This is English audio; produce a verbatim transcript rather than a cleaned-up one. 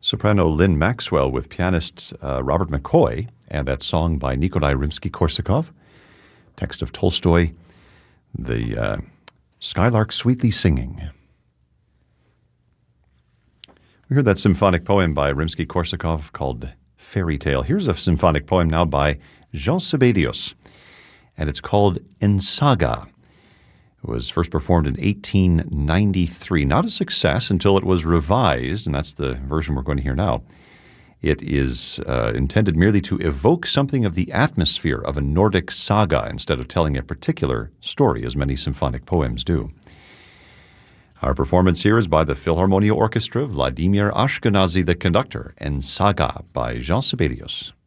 Soprano Lynn Maxwell with pianist uh, Robert McCoy, and that song by Nikolai Rimsky-Korsakov. Text of Tolstoy, the uh, skylark sweetly singing. We heard that symphonic poem by Rimsky-Korsakov called Fairy Tale. Here's a symphonic poem now by Jean Sibelius, and it's called Ensaga. It was first performed in eighteen ninety-three. Not a success until it was revised, and that's the version we're going to hear now. It is uh, intended merely to evoke something of the atmosphere of a Nordic saga instead of telling a particular story, as many symphonic poems do. Our performance here is by the Philharmonia Orchestra, Vladimir Ashkenazy the conductor, and Ensaga by Jean Sibelius.